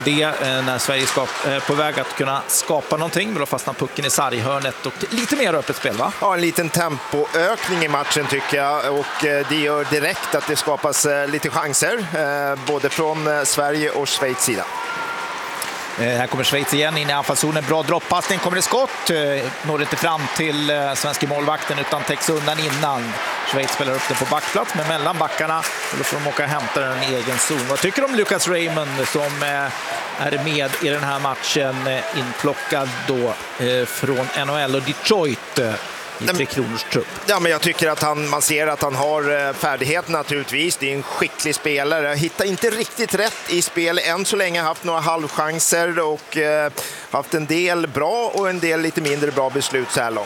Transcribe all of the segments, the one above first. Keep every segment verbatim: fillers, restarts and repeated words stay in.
Det eh, när Sverige är eh, på väg att kunna skapa någonting, men då fastnar pucken i sarghörnet och lite mer öppet spel, va? Ja, en liten tempoökning i matchen tycker jag, och eh, det gör direkt att det skapas eh, lite chanser eh, både från eh, Sverige och Schweiz sida. Eh, här kommer Schweiz igen in i anfallszonen, bra droppassning, kommer det skott, eh, når inte fram till eh, svenska målvakten utan täcks undan innan. Schweiz spelar upp den på backplats, men mellan backarna, och då får de åka och hämta den i egen zon. Vad tycker du om Lucas Raymond som eh, är med i den här matchen, eh, inplockad då eh, från N H L och Detroit eh, i Tre Kronors trupp? Ja, men jag tycker att han, man ser att han har färdighet naturligtvis. Det är en skicklig spelare. Hittar inte riktigt rätt i spel än så länge. Haft några halvchanser och eh, haft en del bra och en del lite mindre bra beslut så här långt.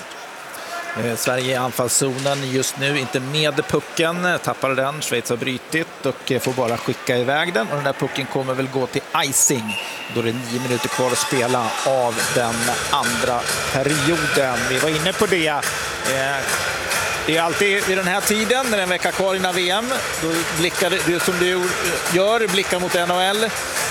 Eh, Sverige i anfallszonen just nu, inte med pucken, tappade den, Schweiz har brytit och eh, får bara skicka iväg den, och den där pucken kommer väl gå till icing då det är nio minuter kvar att spela av den andra perioden. Vi var inne på det. Eh, det är alltid vid den här tiden, när det är en vecka kvar innan V M, då blickar du som du gör, blickar mot N H L.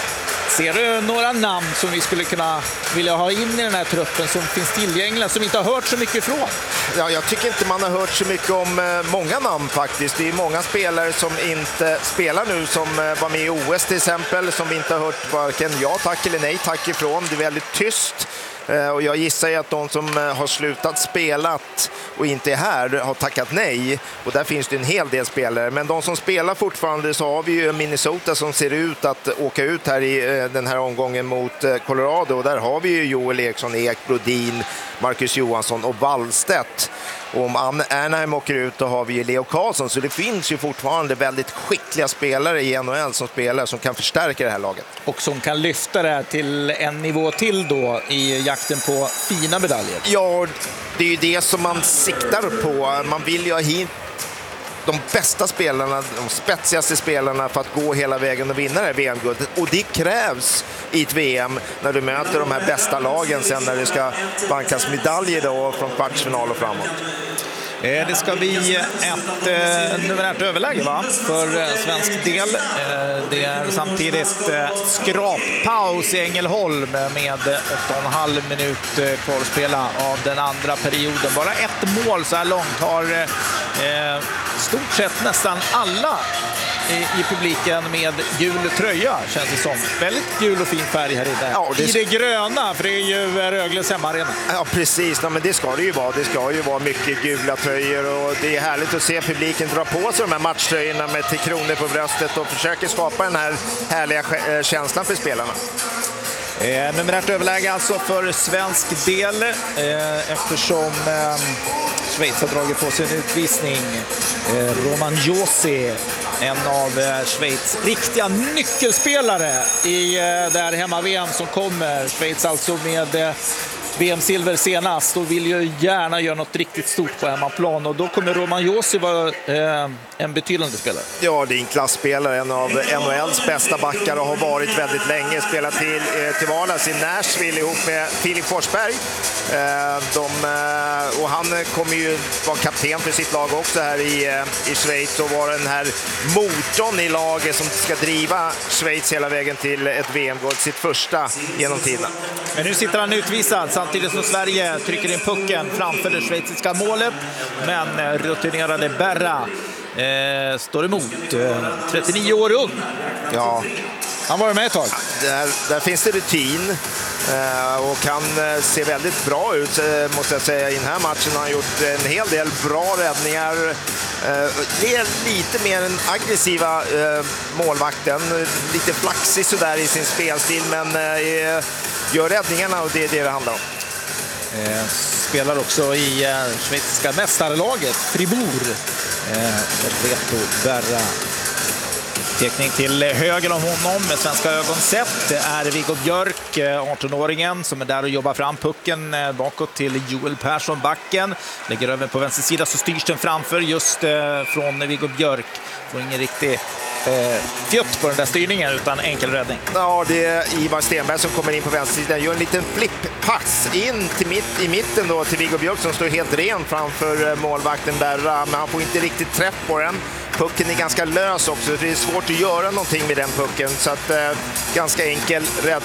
Ser du några namn som vi skulle kunna vilja ha in i den här truppen som finns tillgängliga, som inte har hört så mycket ifrån? Ja, jag tycker inte man har hört så mycket om eh, många namn faktiskt. Det är många spelare som inte spelar nu, som eh, var med i O S till exempel, som vi inte har hört varken ja tack eller nej tack ifrån. Det är väldigt tyst. Och jag gissar ju att de som har slutat spelat och inte är här har tackat nej. Och där finns det en hel del spelare. Men de som spelar fortfarande, så har vi ju Minnesota som ser ut att åka ut här i den här omgången mot Colorado. Och där har vi ju Joel Eriksson, Ek, Brodin, Marcus Johansson och Wallstedt. Och om Anaheim åker ut, då har vi ju Leo Karlsson. Så det finns ju fortfarande väldigt skickliga spelare i N H L som spelar, som kan förstärka det här laget. Och som kan lyfta det här till en nivå till då i jakten på fina medaljer. Ja, det är ju det som man siktar på. Man vill ju ha hit de bästa spelarna, de spetsigaste spelarna för att gå hela vägen och vinna det här V M-guldet. Och det krävs i ett V M när du möter de här bästa lagen sen när det ska bankas medaljer då från kvartsfinal och framåt. Det ska bli ett eh, numerärt överläge, va? För eh, svensk del. Eh, det är samtidigt eh, skrappaus i Ängelholm med åtta och en halv minut eh, kvar att spela av den andra perioden. Bara ett mål så här långt har eh, stort sett nästan alla i, i publiken med gul tröja, känns det som. Väldigt gul och fin färg här inne. Ja, det... I det gröna, för det är ju Rögles hemmaarena. Ja, precis. Ja, men det ska det ju vara. Det ska ju vara mycket gula tröjor, och det är härligt att se publiken dra på sig de här matchtröjorna med Tre Kronor på bröstet och försöker skapa den här härliga känslan för spelarna. Eh, numerärt överläge alltså för svensk del, eh, eftersom eh, Schweiz har dragit på sig en utvisning. Eh, Roman Josi, en av eh, Schweiz riktiga nyckelspelare i eh, det här hemma-V M som kommer. Schweiz alltså med eh, V M-silver senast och vill ju gärna göra något riktigt stort på hemmaplan, och då kommer Roman Josi vara eh, en betydande spelare. Ja, det är en klassspelare, en av N H L:s bästa backar och har varit väldigt länge. Spelat till, eh, till vardags i Nashville ihop med Filip Forsberg. Eh, de, eh, och han kommer ju vara kapten för sitt lag också här i, eh, i Schweiz och vara den här motorn i laget som ska driva Schweiz hela vägen till ett V M-guld, sitt första genom tiden. Men nu sitter han utvisad samtidigt som Sverige trycker in pucken framför det schweiziska målet, men rutinerade Berra eh, står emot. eh, trettionio år ung. Ja, han var med ett tag. Där, där finns det rutin eh, och han eh, ser väldigt bra ut, eh, måste jag säga. I den här matchen har han gjort en hel del bra räddningar. Eh, det är lite mer den aggressiva eh, målvakten, lite flaxig sådär i sin spelstil, men eh, gör räddningarna, och det är det det handlar om. Eh, spelar också i eh, schweiziska mästarlaget Fribourg. Eh, Reto Berra. Tekning till höger om honom med svenska ögon sett. Det är Viggo Björk, arton-åringen, som är där och jobbar fram pucken bakåt till Joel Persson, backen. Lägger över på vänster sida, så styrs den framför just från Viggo Björk. Får ingen riktig eh, fjutt på den där styrningen utan enkel räddning. Ja, det är Ivar Stenberg som kommer in på vänstersidan. Gör en liten flipppass in till mitt, i mitten då till Viggo Björk som står helt ren framför målvakten där. Men han får inte riktigt träff på den. Pucken är ganska lös också. Det är svårt att göra någonting med den pucken. Så att, eh, ganska enkel räddning